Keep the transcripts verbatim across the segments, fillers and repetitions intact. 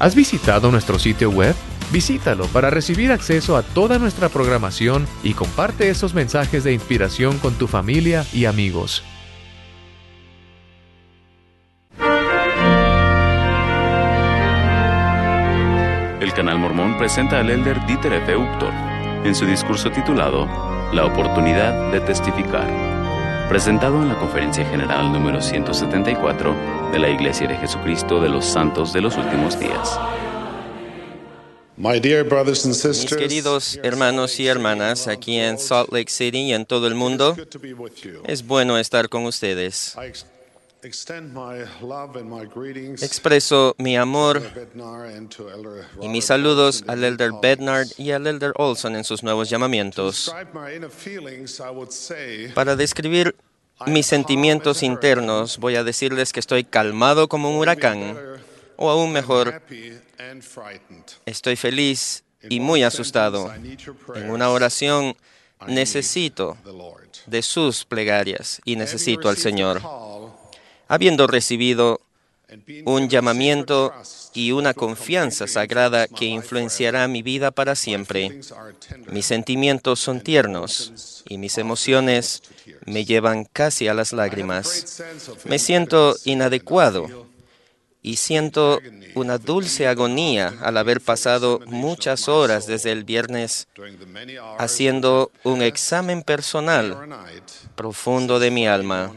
¿Has visitado nuestro sitio web? Visítalo para recibir acceso a toda nuestra programación y comparte esos mensajes de inspiración con tu familia y amigos. El Canal Mormón presenta al elder Dieter F. Uchtdorf en su discurso titulado La oportunidad de testificar, presentado en la Conferencia General número ciento setenta y cuatro de la Iglesia de Jesucristo de los Santos de los Últimos Días. Mis queridos hermanos y hermanas aquí en Salt Lake City y en todo el mundo, es bueno estar con ustedes. Expreso mi amor y mis saludos al elder Bednard y al elder Olson en sus nuevos llamamientos. Para describir mis sentimientos internos, voy a decirles que estoy calmado como un huracán, o aún mejor, estoy feliz y muy asustado. En una oración necesito de sus plegarias y necesito al Señor. Habiendo recibido un llamamiento y una confianza sagrada que influenciará mi vida para siempre, mis sentimientos son tiernos y mis emociones me llevan casi a las lágrimas. Me siento inadecuado y siento una dulce agonía al haber pasado muchas horas desde el viernes haciendo un examen personal profundo de mi alma.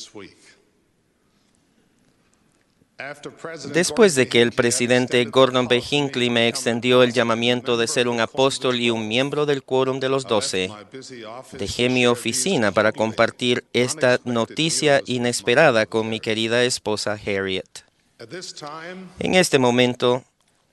Después de que el presidente Gordon B. Hinckley me extendió el llamamiento de ser un apóstol y un miembro del quórum de los doce, dejé mi oficina para compartir esta noticia inesperada con mi querida esposa Harriet. En este momento,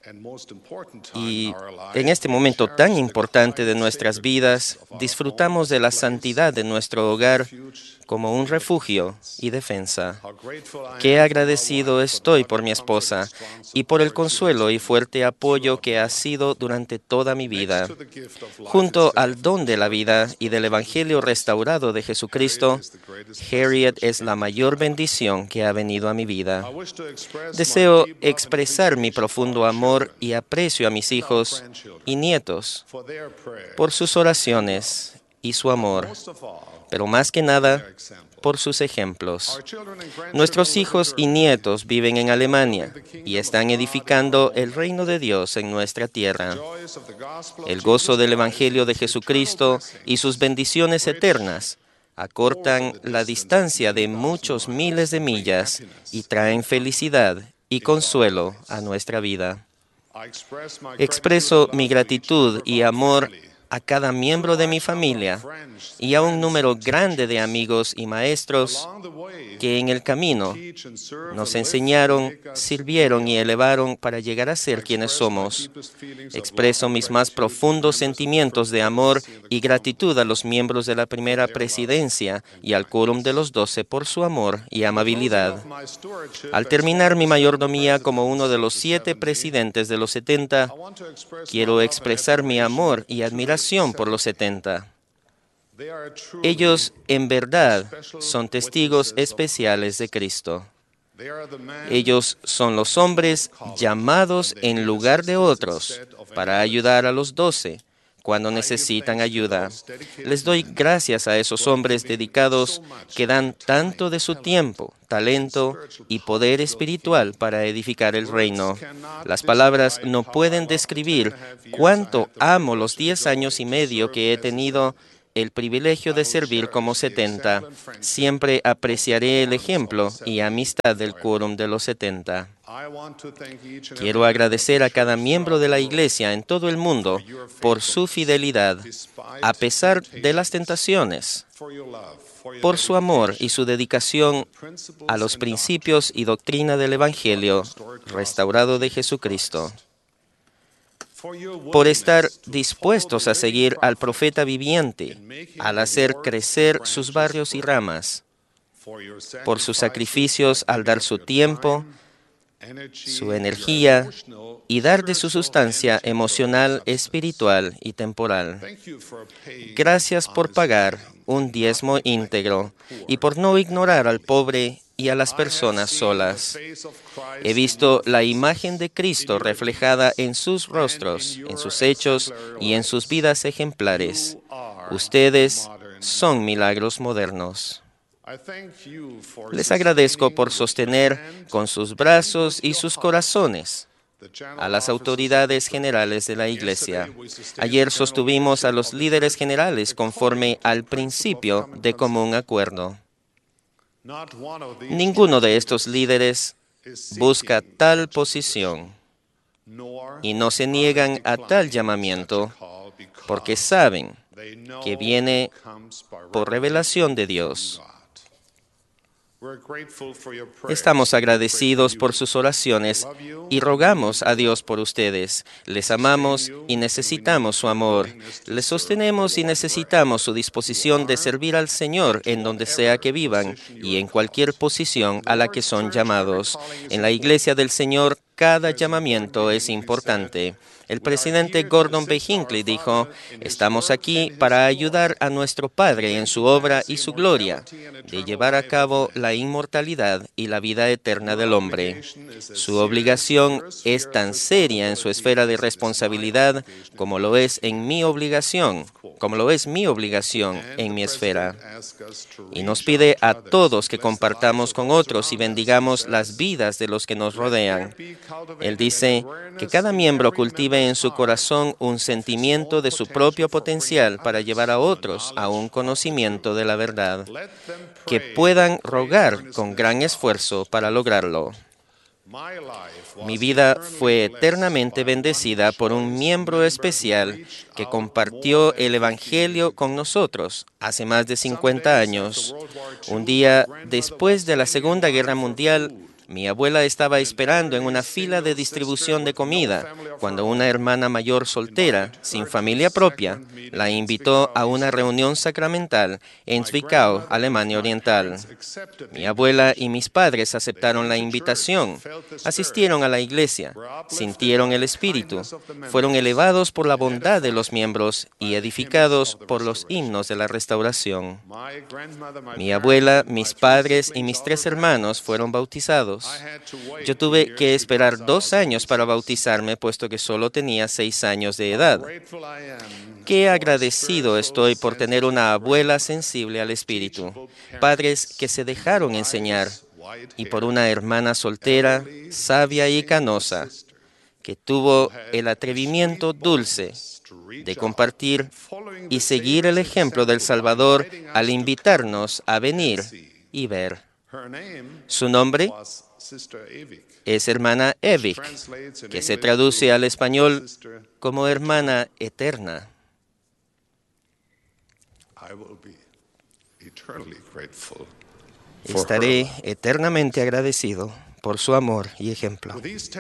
y en este momento tan importante de nuestras vidas, disfrutamos de la santidad de nuestro hogar como un refugio y defensa. Qué agradecido estoy por mi esposa y por el consuelo y fuerte apoyo que ha sido durante toda mi vida. Junto al don de la vida y del Evangelio restaurado de Jesucristo, Harriet es la mayor bendición que ha venido a mi vida. Deseo expresar mi profundo amor y aprecio a mis hijos y nietos por sus oraciones y su amor, pero más que nada, por sus ejemplos. Nuestros hijos y nietos viven en Alemania y están edificando el reino de Dios en nuestra tierra. El gozo del Evangelio de Jesucristo y sus bendiciones eternas acortan la distancia de muchos miles de millas y traen felicidad y consuelo a nuestra vida. Expreso mi gratitud y amor a cada miembro de mi familia y a un número grande de amigos y maestros que en el camino nos enseñaron, sirvieron y elevaron para llegar a ser quienes somos. Expreso mis más profundos sentimientos de amor y gratitud a los miembros de la primera presidencia y al quórum de los doce por su amor y amabilidad. Al terminar mi mayordomía como uno de los siete presidentes de los setenta, quiero expresar mi amor y admiración por los setenta. Ellos, en verdad, son testigos especiales de Cristo. Ellos son los hombres llamados en lugar de otros para ayudar a los doce cuando necesitan ayuda. Les doy gracias a esos hombres dedicados que dan tanto de su tiempo, talento y poder espiritual para edificar el reino. Las palabras no pueden describir cuánto amo los diez años y medio que he tenido el privilegio de servir como setenta. Siempre apreciaré el ejemplo y amistad del quórum de los setenta. Quiero agradecer a cada miembro de la Iglesia en todo el mundo por su fidelidad, a pesar de las tentaciones, por su amor y su dedicación a los principios y doctrina del Evangelio restaurado de Jesucristo, por estar dispuestos a seguir al profeta viviente, al hacer crecer sus barrios y ramas, por sus sacrificios al dar su tiempo, su energía y dar de su sustancia emocional, espiritual y temporal. Gracias por pagar un diezmo íntegro y por no ignorar al pobre y a las personas solas. He visto la imagen de Cristo reflejada en sus rostros, en sus hechos y en sus vidas ejemplares. Ustedes son milagros modernos. Les agradezco por sostener con sus brazos y sus corazones a las autoridades generales de la Iglesia. Ayer sostuvimos a los líderes generales conforme al principio de común acuerdo. Ninguno de estos líderes busca tal posición y no se niegan a tal llamamiento porque saben que viene por revelación de Dios. Estamos agradecidos por sus oraciones y rogamos a Dios por ustedes. Les amamos y necesitamos su amor. Les sostenemos y necesitamos su disposición de servir al Señor en donde sea que vivan y en cualquier posición a la que son llamados. En la Iglesia del Señor, cada llamamiento es importante. El presidente Gordon B. Hinckley dijo, estamos aquí para ayudar a nuestro Padre en su obra y su gloria, de llevar a cabo la inmortalidad y la vida eterna del hombre. Su obligación es tan seria en su esfera de responsabilidad como lo es en mi obligación, como lo es mi obligación en mi esfera. Y nos pide a todos que compartamos con otros y bendigamos las vidas de los que nos rodean. Él dice que cada miembro cultive en su corazón un sentimiento de su propio potencial para llevar a otros a un conocimiento de la verdad, que puedan rogar con gran esfuerzo para lograrlo. Mi vida fue eternamente bendecida por un miembro especial que compartió el Evangelio con nosotros hace más de cincuenta años. Un día después de la Segunda Guerra Mundial, mi abuela estaba esperando en una fila de distribución de comida cuando una hermana mayor soltera, sin familia propia, la invitó a una reunión sacramental en Zwickau, Alemania Oriental. Mi abuela y mis padres aceptaron la invitación, asistieron a la iglesia, sintieron el Espíritu, fueron elevados por la bondad de los miembros y edificados por los himnos de la restauración. Mi abuela, mis padres y mis tres hermanos fueron bautizados. Yo tuve que esperar dos años para bautizarme, puesto que solo tenía seis años de edad. Qué agradecido estoy por tener una abuela sensible al Espíritu, padres que se dejaron enseñar, y por una hermana soltera, sabia y canosa, que tuvo el atrevimiento dulce de compartir y seguir el ejemplo del Salvador al invitarnos a venir y ver. Su nombre es hermana Evik, que se traduce al español como hermana eterna. Estaré eternamente agradecido por su amor y ejemplo.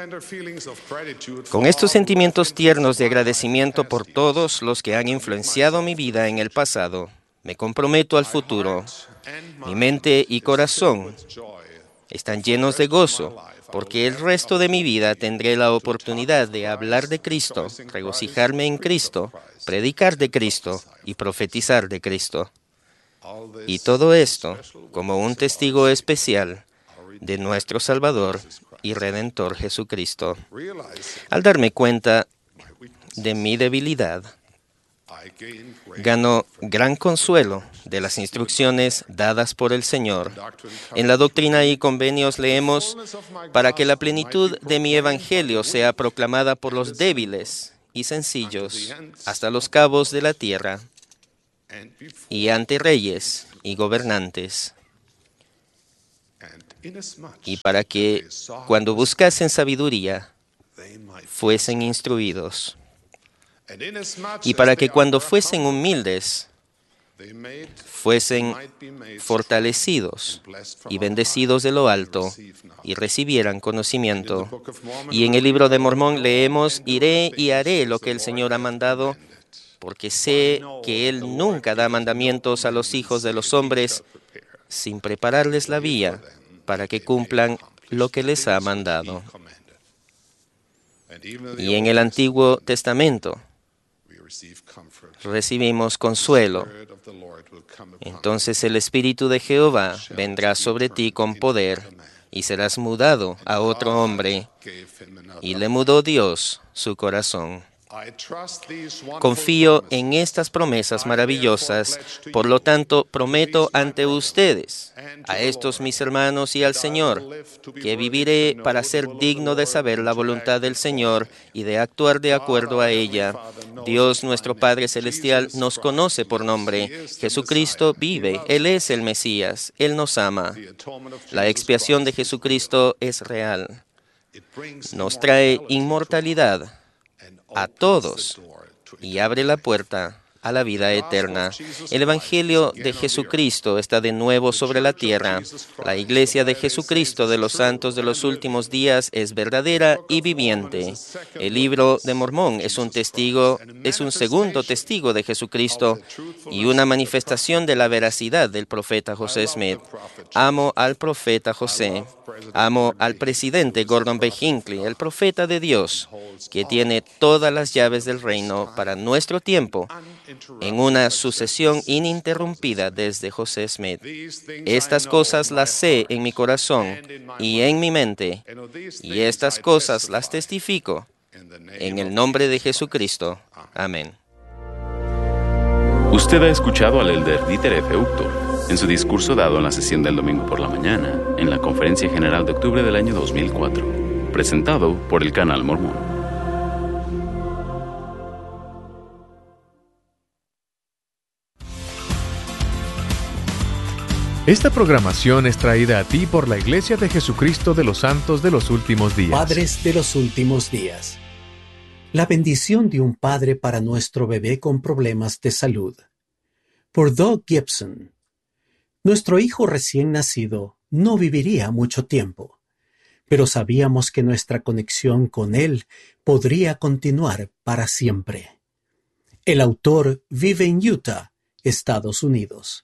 Con estos sentimientos tiernos de agradecimiento por todos los que han influenciado mi vida en el pasado, me comprometo al futuro. Mi mente y corazón están llenos de gozo, porque el resto de mi vida tendré la oportunidad de hablar de Cristo, regocijarme en Cristo, predicar de Cristo y profetizar de Cristo. Y todo esto como un testigo especial de nuestro Salvador y Redentor Jesucristo. Al darme cuenta de mi debilidad, gano gran consuelo de las instrucciones dadas por el Señor. En la Doctrina y Convenios leemos, para que la plenitud de mi evangelio sea proclamada por los débiles y sencillos hasta los cabos de la tierra y ante reyes y gobernantes, y para que cuando buscasen sabiduría fuesen instruidos, y para que cuando fuesen humildes fuesen fortalecidos y bendecidos de lo alto y recibieran conocimiento. Y en el libro de Mormón leemos, iré y haré lo que el Señor ha mandado, porque sé que Él nunca da mandamientos a los hijos de los hombres sin prepararles la vía para que cumplan lo que les ha mandado. Y en el Antiguo Testamento recibimos consuelo Entonces el Espíritu de Jehová vendrá sobre ti con poder, y serás mudado a otro hombre, y le mudó Dios su corazón. Confío en estas promesas maravillosas, por lo tanto prometo ante ustedes, a estos mis hermanos y al Señor, que viviré para ser digno de saber la voluntad del Señor y de actuar de acuerdo a ella. Dios nuestro Padre Celestial nos conoce por nombre. Jesucristo vive, Él es el Mesías, Él nos ama. La expiación de Jesucristo es real. Nos trae inmortalidad a todos y abre la puerta a la vida eterna. El Evangelio de Jesucristo está de nuevo sobre la tierra. La Iglesia de Jesucristo de los Santos de los Últimos Días es verdadera y viviente. El Libro de Mormón es un testigo, es un segundo testigo de Jesucristo y una manifestación de la veracidad del profeta José Smith. Amo al profeta José. Amo al presidente Gordon B. Hinckley, el profeta de Dios, que tiene todas las llaves del reino para nuestro tiempo, en una sucesión ininterrumpida desde José Smith. Estas cosas las sé en mi corazón y en mi mente, y estas cosas las testifico en el nombre de Jesucristo. Amén. Usted ha escuchado al elder Dieter F. Uchtdorf en su discurso dado en la sesión del domingo por la mañana, en la Conferencia General de octubre del año dos mil cuatro, presentado por el Canal Mormón. Esta programación es traída a ti por la Iglesia de Jesucristo de los Santos de los Últimos Días. Padres de los Últimos Días. La bendición de un padre para nuestro bebé con problemas de salud. Por Doug Gibson. Nuestro hijo recién nacido no viviría mucho tiempo, pero sabíamos que nuestra conexión con él podría continuar para siempre. El autor vive en Utah, Estados Unidos.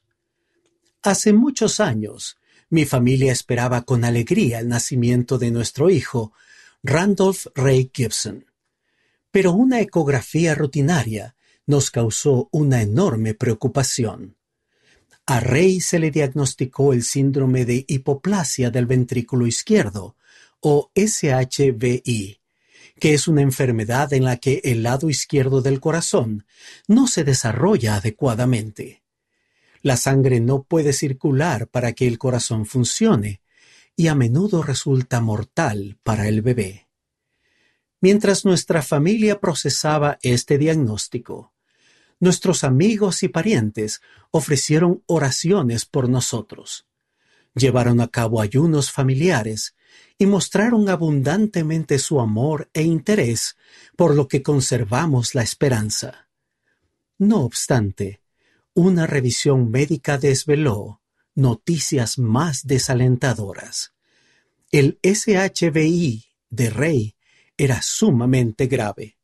Hace muchos años, mi familia esperaba con alegría el nacimiento de nuestro hijo, Randolph Ray Gibson. Pero una ecografía rutinaria nos causó una enorme preocupación. A Ray se le diagnosticó el síndrome de hipoplasia del ventrículo izquierdo, o S H V I, que es una enfermedad en la que el lado izquierdo del corazón no se desarrolla adecuadamente. La sangre no puede circular para que el corazón funcione, y a menudo resulta mortal para el bebé. Mientras nuestra familia procesaba este diagnóstico, nuestros amigos y parientes ofrecieron oraciones por nosotros. Llevaron a cabo ayunos familiares y mostraron abundantemente su amor e interés, por lo que conservamos la esperanza. No obstante, una revisión médica desveló noticias más desalentadoras. El S H V I de Ray era sumamente grave.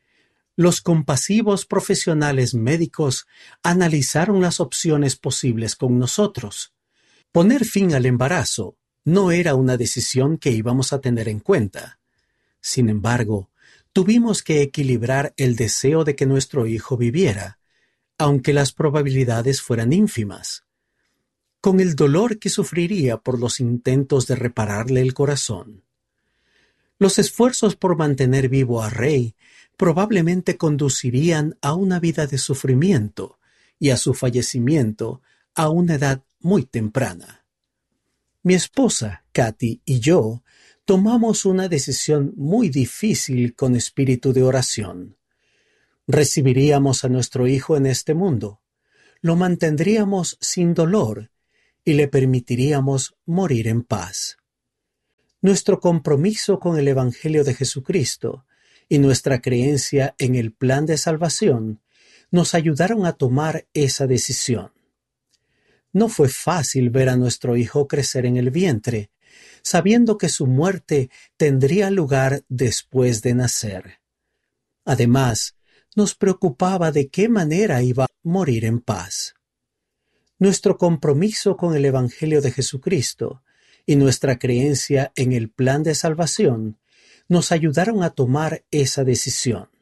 Los compasivos profesionales médicos analizaron las opciones posibles con nosotros. Poner fin al embarazo no era una decisión que íbamos a tener en cuenta. Sin embargo, tuvimos que equilibrar el deseo de que nuestro hijo viviera, aunque las probabilidades fueran ínfimas, con el dolor que sufriría por los intentos de repararle el corazón. Los esfuerzos por mantener vivo a Ray probablemente conducirían a una vida de sufrimiento y a su fallecimiento a una edad muy temprana. Mi esposa, Kathy, y yo tomamos una decisión muy difícil con espíritu de oración. Recibiríamos a nuestro hijo en este mundo, lo mantendríamos sin dolor y le permitiríamos morir en paz. Nuestro compromiso con el Evangelio de Jesucristo y nuestra creencia en el plan de salvación nos ayudaron a tomar esa decisión. No fue fácil ver a nuestro hijo crecer en el vientre, sabiendo que su muerte tendría lugar después de nacer. Además, nos preocupaba de qué manera iba a morir en paz. Nuestro compromiso con el Evangelio de Jesucristo y nuestra creencia en el plan de salvación nos ayudaron a tomar esa decisión.